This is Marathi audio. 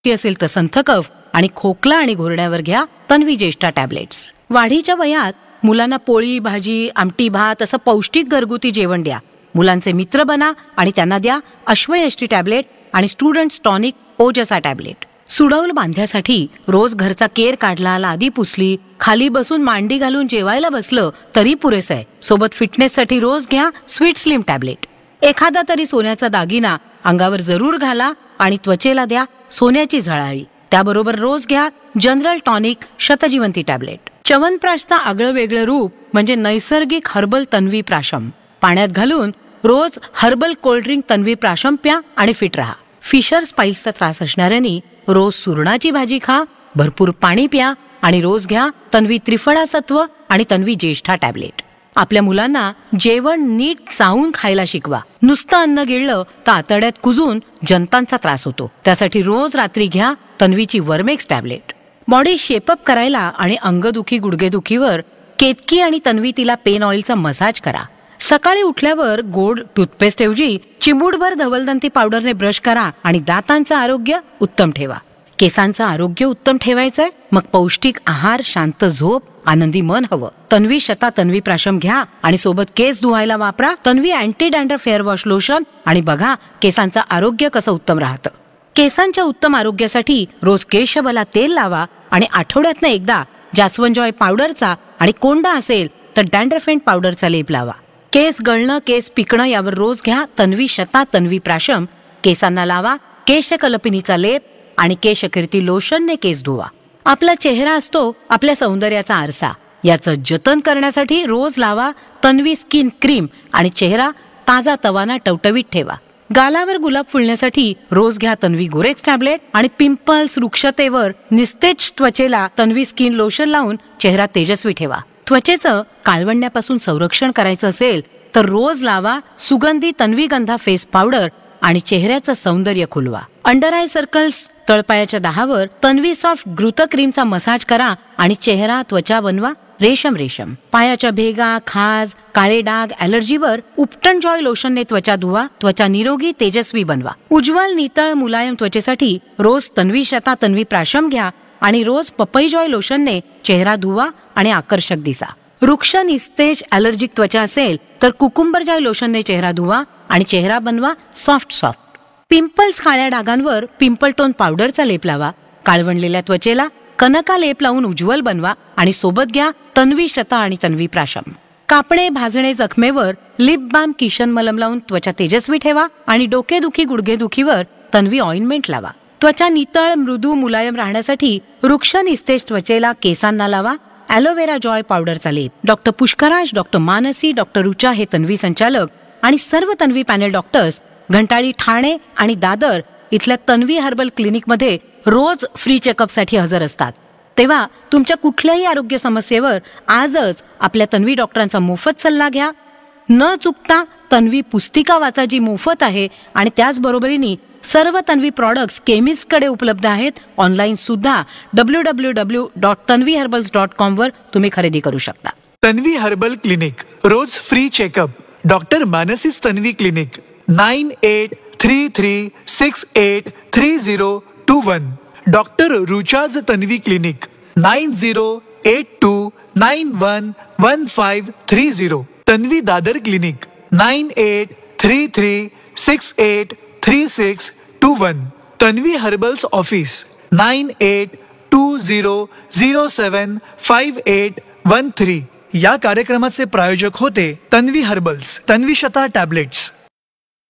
असेल तर संथ कफ आणि खोकला आणि घोरण्यावर घ्या तन्वी ज्येष्ठा टॅबलेट्स. वाढीच्या वयात मुलांना पोळी भाजी आमटी भात असं पौष्टिक घरगुती जेवण द्या. मुलांचे मित्र बना आणि त्यांना द्या अश्वयष्टी टॅबलेट आणि स्टुडंट्स टॉनिक ओजसा टॅबलेट. सुडौल बांध्यासाठी रोज घरचा केर काढला, लादी पुसली, खाली बसून मांडी घालून जेवायला बसलं तरी पुरेसं आहे. सोबत फिटनेससाठी रोज घ्या स्वीट स्लिम टॅबलेट. एखादा तरी सोन्याचा दागिना अंगावर जरूर घाला आणि त्वचेला द्या सोन्याची झळाळी. त्याबरोबर रोज घ्या जनरल टॉनिक शतजीवंती टॅबलेट. च्यवनप्राशचं आगळं वेगळं रूप म्हणजे नैसर्गिक हर्बल तन्वी प्राशम. पाण्यात घालून रोज हर्बल कोल्ड्रिंक तन्वी प्राशम प्या आणि फिट राहा. फिशर स्पाईल्सचा त्रास असणाऱ्यांनी रोज सुरणाची भाजी खा, भरपूर पाणी प्या आणि रोज घ्या तन्वी त्रिफळा सत्व आणि तन्वी ज्येष्ठा टॅबलेट. आपल्या मुलांना जेवण नीट चावून खायला शिकवा. नुसतं अन्न गिळलं तर आतड्यात कुजून जंतांचा त्रास होतो. त्यासाठी रोज रात्री घ्या तन्वीची वर्मेक्स टॅबलेट. बॉडी शेपअप करायला आणि अंगदुखी गुडघेदुखीवर केतकी आणि तन्वी तिला पेन ऑइलचा मसाज करा. सकाळी उठल्यावर गोड टूथपेस्ट ऐवजी चिमूटभर धवलदंती पावडरने ब्रश करा आणि दातांचं आरोग्य उत्तम ठेवा. केसांचं आरोग्य उत्तम ठेवायचंय मग पौष्टिक आहार, शांत झोप, आनंदी मन हवं. तन्वी शता तन्वी प्राशम घ्या आणि सोबत केस धुवायला वापरा Tanvi anti dandruff fair wash lotion आणि बघा केसांचं आरोग्य कसं उत्तम राहतं. केसांच्या उत्तम आरोग्यासाठी रोज केशबला तेल लावा आणि आठवड्यातनं एकदा जास्वंद जॉय पावडरचा आणि कोंडा असेल तर डॅन्ड्रफेंट पावडरचा लेप लावा. केस गळणं, केस पिकणं यावर रोज घ्या तन्वी शता तन्वी प्राशम. केसांना लावा केशकलपिनीचा लेप आणि केशकीर्ती लोशनने केस धुवा. आपला चेहरा असतो आपल्या सौंदर्याचा आरसा. याचं जतन करण्यासाठी रोज लावा तन्वी स्किन क्रीम आणि चेहरा ताजा तवाना टवटवीत ठेवा. गालावर गुलाब फुलण्यासाठी रोज घ्या तन्वी गोरेक्स टॅबलेट आणि पिंपल्स, रुक्षतेवर निस्तेज त्वचेला तन्वी स्किन लोशन लावून चेहरा तेजस्वी ठेवा. त्वचेचं काळवंड्यापासून संरक्षण करायचं असेल तर रोज लावा सुगंधी तन्वी गंधा फेस पावडर आणि चेहऱ्याचं सौंदर्य खुलवा. Under eye circles, तळपायाच्या दाहावर Tanvi soft growth क्रीमचा massage करा आणि चेहरा त्वचा बनवा रेशम रेशम. पायाच्या भेगा, खाज, काळे डाग, ॲलर्जीवर उपटन जॉय लोशनने त्वचा धुवा. त्वचा निरोगी तेजस्वी बनवा. उज्ज्वल नितळ मुलायम त्वचेसाठी रोज तन्वी शता तन्वी प्राशम घ्या आणि रोज पपई जॉय लोशनने चेहरा धुवा आणि आकर्षक दिसा. वृक्ष निस्तेज ॲलर्जिक त्वचा असेल तर कुकुंबर जॉय लोशनने चेहरा धुवा आणि चेहरा बनवा सॉफ्ट सॉफ्ट. पिंपल्स, काळ्या डागांवर पिंपल टोन पावडरचा लेप लावा. काळवंडलेल्या त्वचेला कनका लेप लावून उज्ज्वल बनवा आणि सोबत घ्या तन्वी शता आणि तन्वी प्राशम. कापणे, भाजणे, जखमेवर लिप बाम, किशन मलम लावून त्वचा तेजस्वी ठेवा आणि डोकेदुखी गुडघेदुखीवर तन्वी ऑइंटमेंट लावा. त्वचा नितळ, मृदू, मुलायम राहण्यासाठी वृक्ष निस्तेज त्वचेला, केसांना लावा ॲलोवेरा जॉय पावडरचा लेप. Doctor Pushkaraj, doctor Mansi, doctor Rucha हे तन्वी संचालक आणि सर्व तन्वी पॅनल डॉक्टर्स घंटाळी, ठाणे आणि दादर इथल्या तन्वी हर्बल क्लिनिकमध्ये रोज फ्री चेकअपसाठी हजर असतात. तेव्हा तुमच्या कुठल्याही आरोग्य समस्येवर आजच आपल्या तन्वी डॉक्टरांचा मोफत सल्ला घ्या. न चुकता तन्वी पुस्तिका वाचा जी मोफत आहे आणि त्याचबरोबरीने सर्व तन्वी प्रॉडक्ट्स केमिस्टकडे उपलब्ध आहेत. ऑनलाईन सुद्धा www.tanviherbals.com वर तुम्ही खरेदी करू शकता. तन्वी हर्बल क्लिनिक रोज free checkup. Doctor मानसीस Tanvi clinic 9833683021. Doctor रुचाज Tanvi clinic 9082911530. Tanvi Dadar clinic 9833683621. Tanvi herbals office 9820075813. या कार्यक्रमाचे प्रायोजक होते तन्वी हर्बल्स, तन्वी शता टॅबलेट्स.